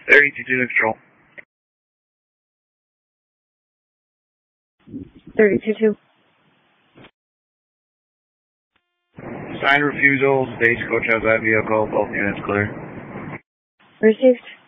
32-2 control. 32-2. Signed refusal, Stagecoach has that vehicle, both units clear. Received.